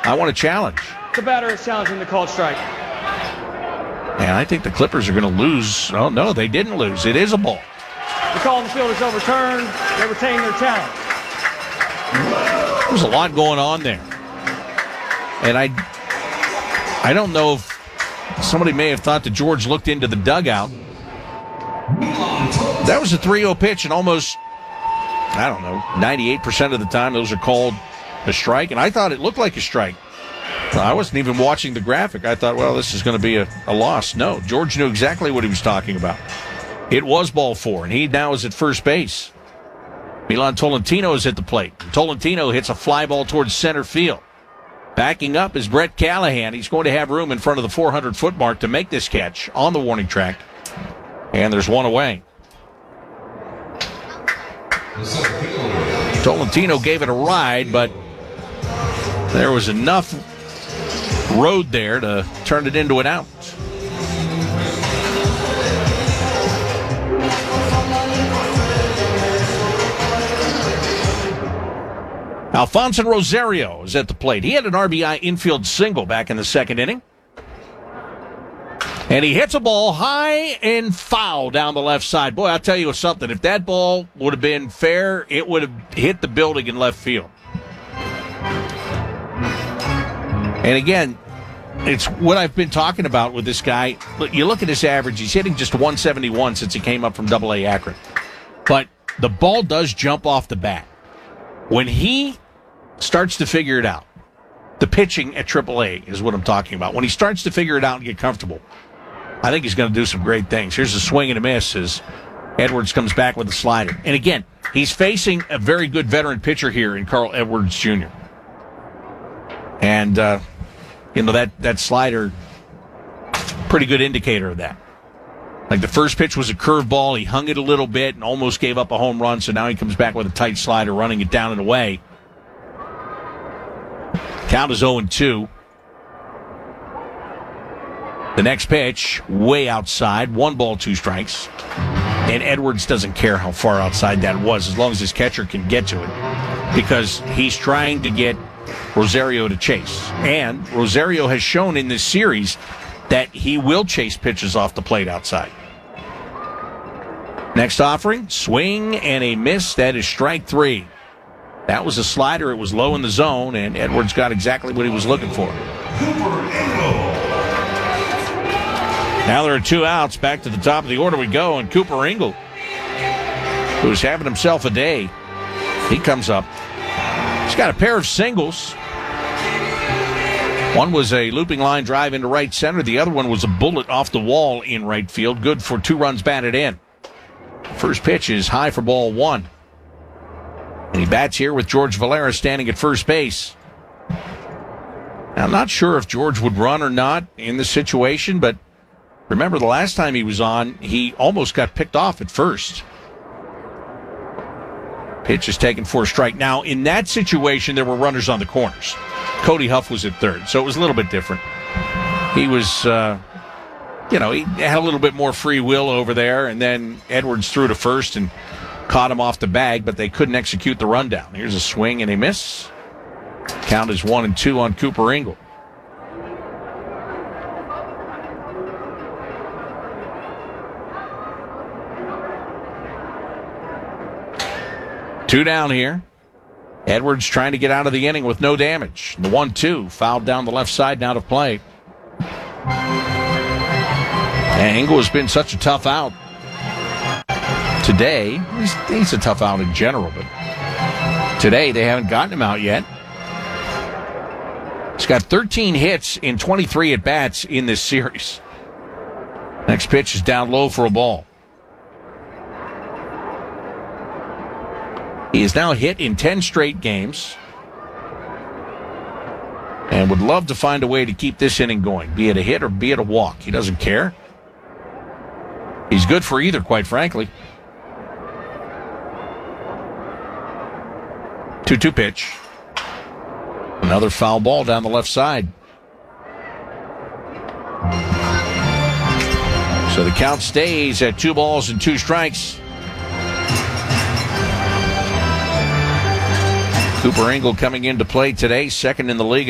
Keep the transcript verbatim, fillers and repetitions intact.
I want a challenge. The batter is challenging the called strike. And I think the Clippers are going to lose. Oh, no, they didn't lose. It is a ball. The call on the field is overturned. They retain their challenge. There's a lot going on there. And I, I don't know if somebody may have thought that George looked into the dugout. That was a three oh pitch, and almost, I don't know, ninety-eight percent of the time those are called a strike. And I thought it looked like a strike. I wasn't even watching the graphic. I thought, well, this is going to be a, a loss. No, George knew exactly what he was talking about. It was ball four, and he now is at first base. Milan Tolentino is at the plate. Tolentino hits a fly ball towards center field. Backing up is Brett Callahan. He's going to have room in front of the four hundred foot mark to make this catch on the warning track. And there's one away. Tolentino gave it a ride, but there was enough road there to turn it into an out. Alfonso Rosario is at the plate. He had an R B I infield single back in the second inning. And he hits a ball high and foul down the left side. Boy, I'll tell you something. If that ball would have been fair, it would have hit the building in left field. And again, it's what I've been talking about with this guy. Look, you look at his average, he's hitting just one seventy-one since he came up from double A Akron. But the ball does jump off the bat. When he starts to figure it out, the pitching at triple A is what I'm talking about. When he starts to figure it out and get comfortable, I think he's going to do some great things. Here's a swing and a miss as Edwards comes back with a slider. And again, he's facing a very good veteran pitcher here in Carl Edwards Junior And, uh, you know, that, that slider, pretty good indicator of that. Like the first pitch was a curveball. He hung it a little bit and almost gave up a home run, so now he comes back with a tight slider, running it down and away. Count is oh and two. The next pitch, way outside, one ball, two strikes. And Edwards doesn't care how far outside that was, as long as his catcher can get to it, because he's trying to get Rosario to chase. And Rosario has shown in this series that he will chase pitches off the plate outside. Next offering, swing and a miss. That is strike three. That was a slider. It was low in the zone, and Edwards got exactly what he was looking for. Now there are two outs. Back to the top of the order we go, and Cooper Ingle, who's having himself a day, he comes up. He's got a pair of singles. One was a looping line drive into right center. The other one was a bullet off the wall in right field. Good for two runs batted in. First pitch is high for ball one. And he bats here with George Valera standing at first base. Now, I'm not sure if George would run or not in this situation, but remember the last time he was on, he almost got picked off at first. Pitch is taken for a strike. Now, in that situation, there were runners on the corners. Cody Huff was at third, so it was a little bit different. He was, uh, you know, he had a little bit more free will over there, and then Edwards threw to first and caught him off the bag, but they couldn't execute the rundown. Here's a swing and a miss. Count is one and two on Cooper Ingle. Two down here. Edwards trying to get out of the inning with no damage. The one two fouled down the left side and out of play. And Ingle has been such a tough out today. He's, he's a tough out in general, but today they haven't gotten him out yet. He's got thirteen hits in twenty-three at-bats in this series. Next pitch is down low for a ball. He is now hit in ten straight games and would love to find a way to keep this inning going, be it a hit or be it a walk. He doesn't care. He's good for either, quite frankly. two two pitch. Another foul ball down the left side. So the count stays at two balls and two strikes. Cooper Ingle coming into play today, second in the league